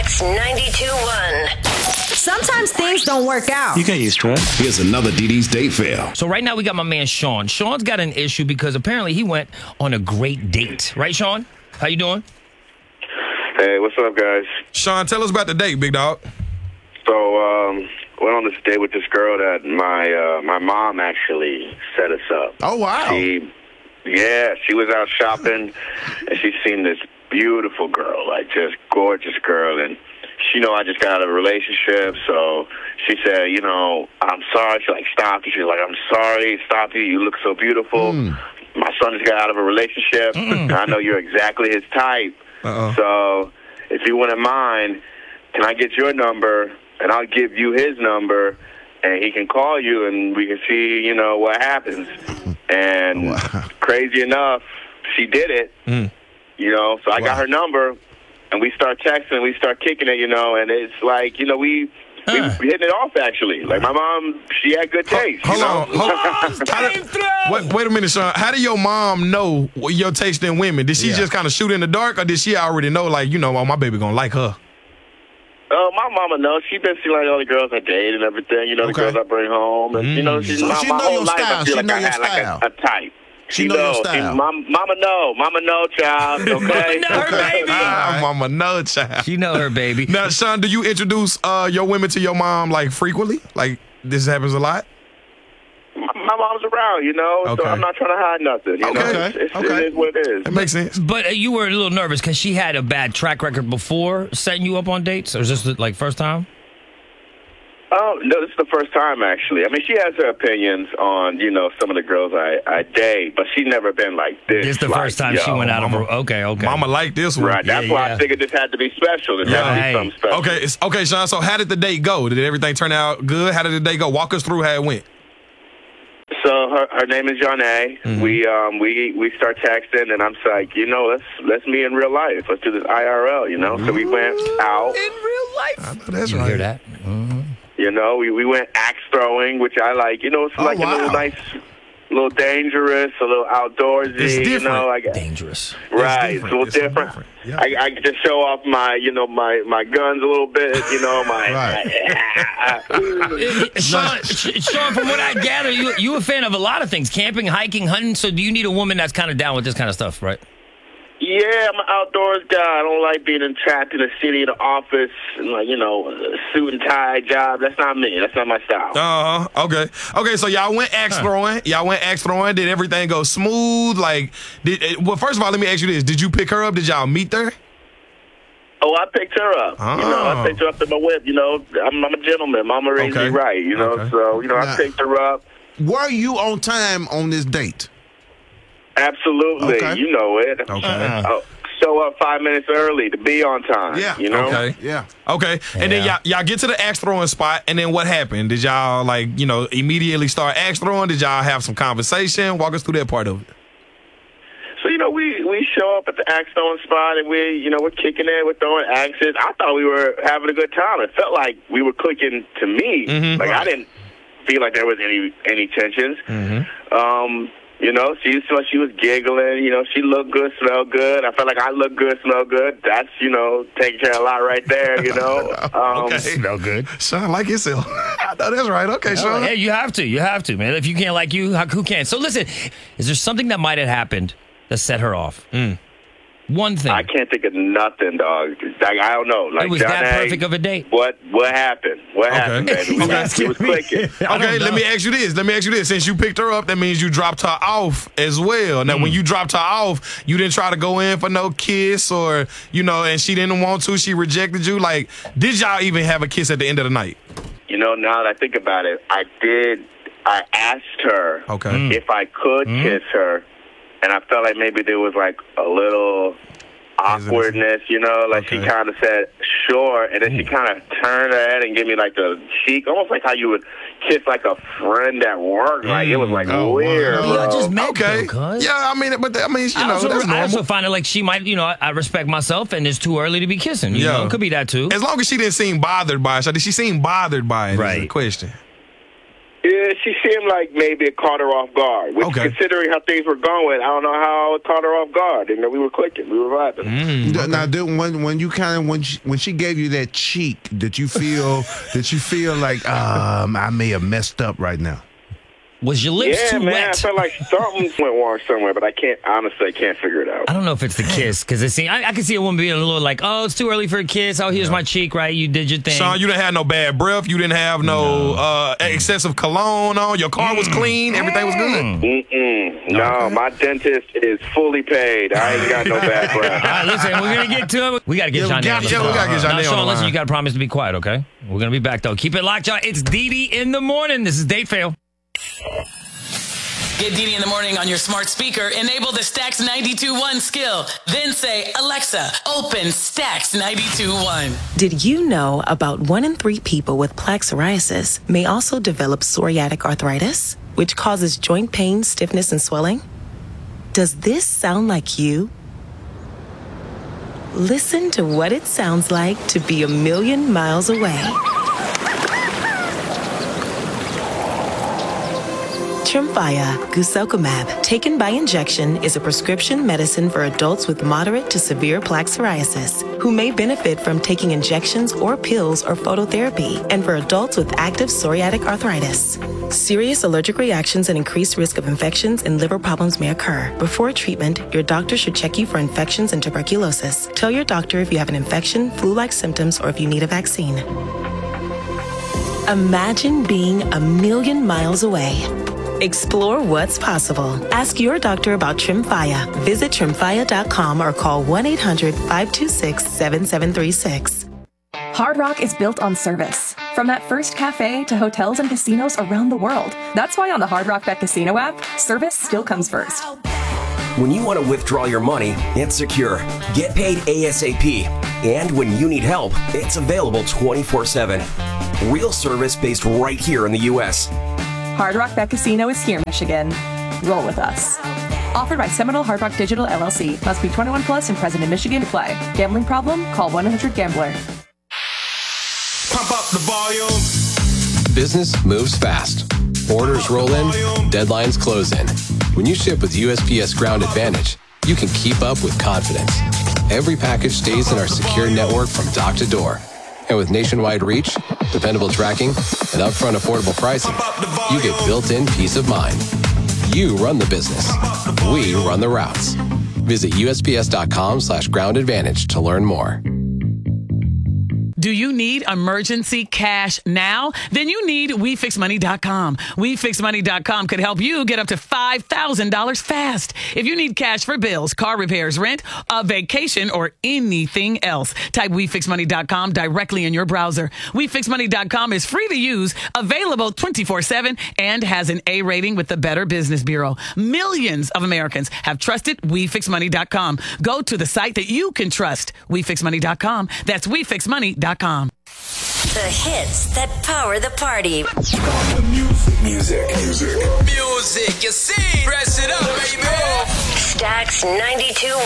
X92.1. Sometimes things don't work out. You can't use stress. Here's another DD's date fail. So right now we got my man Sean. Sean's got an issue because apparently he went on a great date. Right, Sean? How you doing? Hey, what's up, guys? Sean, tell us about the date, big dog. So, went on this date with this girl that my mom actually set us up. Oh, wow. She was out shopping, and she seen this beautiful girl, like just gorgeous girl, and she know I just got out of a relationship, so she said, I'm sorry. She stopped. She's like, I'm sorry, stop you look so beautiful. My son just got out of a relationship. I know you're exactly his type. So if you wouldn't mind, can I get your number, and I'll give you his number, and he can call you, and we can see, what happens. And crazy enough, she did it, so I got her number. And we start texting, we start kicking it, and it's like, we hitting it off, actually. Like, my mom, she had good taste. Hold on. Wait a minute, Sean. How did your mom know your taste in women? Did she just kind of shoot in the dark, or did she already know, my baby gonna like her? Oh, my mama knows. She been seeing all the girls I date and everything, the girls I bring home. And, she's So my know your life, style. I feel She like know I your had style. like a type. She know your style. Mama know, child, okay? Mama know her baby. Mama know, child. She know her baby. Now, Sean, do you introduce your women to your mom, frequently? Like, this happens a lot? My mom's around, so I'm not trying to hide nothing. It is what it is. It makes sense. But you were a little nervous because she had a bad track record before setting you up on dates? Or is this first time? Oh, no, this is the first time, actually. I mean, she has her opinions on, some of the girls I date, but she's never been like this. This is the first time she went out of her... Okay. Mama like this one. Right, that's why I figured this had to be special. This had to be something special. Okay, Sean, so how did the date go? Did everything turn out good? How did the date go? Walk us through how it went. So her name is Janae. We start texting, and I'm just like, let's meet in real life. Let's do this IRL, So we went out. In real life? I know that's You right. hear that? We went axe throwing, which I like. It's like a little nice, a little dangerous, a little outdoorsy. It's different. Dangerous. Right, it's a little different. Yeah. I get to show off my, my guns a little bit, Sean, from what I gather, you a fan of a lot of things, camping, hiking, hunting. So do you need a woman that's kind of down with this kind of stuff, right? Yeah, I'm an outdoors guy. I don't like being entrapped in the city, in the office, and a suit and tie job. That's not me. That's not my style. Okay, so y'all went axe throwing. Did everything go smooth? First of all, let me ask you this. Did you pick her up? Did y'all meet there? Oh, I picked her up. I picked her up in my whip. I'm a gentleman. Mama raised me right, So, I picked her up. Were you on time on this date? Absolutely. Okay. You know it. Okay. Show up 5 minutes early to be on time. Yeah. Okay. Yeah. Okay. And then y'all get to the axe throwing spot, and then what happened? Did y'all immediately start axe throwing? Did y'all have some conversation? Walk us through that part of it. So, we show up at the axe throwing spot, and we're kicking it, we're throwing axes. I thought we were having a good time. It felt like we were clicking to me. I didn't feel like there was any tensions. She was giggling. She looked good, smelled good. I felt like I looked good, smelled good. That's, taking care of a lot right there, Okay. Smell good. Sean, like yourself. I know that's right. Okay, Sean. Hey, you have to, man. If you can't like you, who can? So listen, is there something that might have happened that set her off? One thing. I can't think of nothing, dog. I don't know. It was that perfect of a date. What happened? What happened, baby? We was clicking. Okay, let me ask you this. Since you picked her up, that means you dropped her off as well. Now, when you dropped her off, you didn't try to go in for no kiss or, and she didn't want to. She rejected you. Did y'all even have a kiss at the end of the night? Now that I think about it, I did. I asked her if I could kiss her. And I felt like maybe there was a little awkwardness, She kind of said, sure. And then she kind of turned her head and gave me the cheek, almost like how you would kiss a friend at work. It was weird. Y'all just met, okay. though, cuz. Yeah, I mean, that's normal. I also find it she might, I respect myself and it's too early to be kissing. You know, it could be that too. As long as she didn't seem bothered by it. So did she seem bothered by it? Right. Is the question. Yeah, she seemed like maybe it caught her off guard. Which, Okay. considering how things were going, I don't know how it caught her off guard. And we were clicking, we were vibing. Now, when she gave you that cheek, did you feel like I may have messed up right now? Was your lips Yeah, too man, wet? I felt like something went wrong somewhere, but I can't figure it out. I don't know if it's the kiss, because I can see a woman being a little like, oh, it's too early for a kiss. Oh, here's my cheek, right? You did your thing. Sean, you didn't have no bad breath. You didn't have no excessive cologne on. Your car was clean. Everything was good. No, my dentist is fully paid. I ain't got no bad breath. All right, listen, we're going to get to it. We got to get Johnny on the we phone. gotta get Johnny Now, on Sean, the listen, line. you got to promise to be quiet, okay? We're going to be back, though. Keep it locked, y'all. It's Dee in the morning. This is Date Fail. Get Dee in the morning on your smart speaker. Enable the Stax 92.1 skill. Then say, Alexa, open Stax 92.1. Did you know about 1 in 3 people with plaque psoriasis may also develop psoriatic arthritis, which causes joint pain, stiffness, and swelling? Does this sound like you? Listen to what it sounds like to be a million miles away. Tremfya guselkumab, taken by injection, is a prescription medicine for adults with moderate to severe plaque psoriasis who may benefit from taking injections or pills or phototherapy, and for adults with active psoriatic arthritis. Serious allergic reactions and increased risk of infections and liver problems may occur. Before treatment, your doctor should check you for infections and tuberculosis. Tell your doctor if you have an infection, flu-like symptoms, or if you need a vaccine. Imagine being a million miles away. Explore what's possible. Ask your doctor about Tremfya. Visit Tremfya.com or call 1-800-526-7736. Hard Rock is built on service. From that first cafe to hotels and casinos around the world. That's why on the Hard Rock Bet Casino app, service still comes first. When you want to withdraw your money, it's secure. Get paid ASAP. And when you need help, it's available 24/7. Real service based right here in the U.S. Hard Rock Bet Casino is here, Michigan. Roll with us. Offered by Seminole Hard Rock Digital LLC. Must be 21 plus and present in Michigan to play. Gambling problem? Call 1-800-GAMBLER. Pump up the volume. Business moves fast. Orders roll in, deadlines close in. When you ship with USPS Ground Advantage, you can keep up with confidence. Every package stays in our secure network from dock to door. And with nationwide reach, dependable tracking, and upfront affordable pricing, you get built-in peace of mind. You run the business. We run the routes. Visit USPS.com/groundadvantage to learn more. Do you need emergency cash now? Then you need WeFixMoney.com. WeFixMoney.com could help you get up to $5,000 fast. If you need cash for bills, car repairs, rent, a vacation, or anything else, type WeFixMoney.com directly in your browser. WeFixMoney.com is free to use, available 24/7, and has an A rating with the Better Business Bureau. Millions of Americans have trusted WeFixMoney.com. Go to the site that you can trust. WeFixMoney.com. That's WeFixMoney.com. The hits that power the party. Music. Music, you see. Press it up, baby. Stax 92.